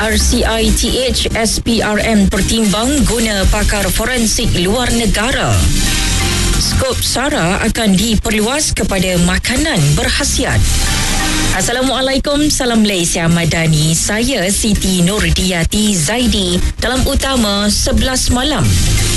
RCITH SPRM pertimbang guna pakar forensik luar negara. Skop SARA akan diperluas kepada makanan berkhasiat. Assalamualaikum, salam Malaysia Madani. Saya Siti Nurdiyati Zaidi dalam Utama 11 Malam.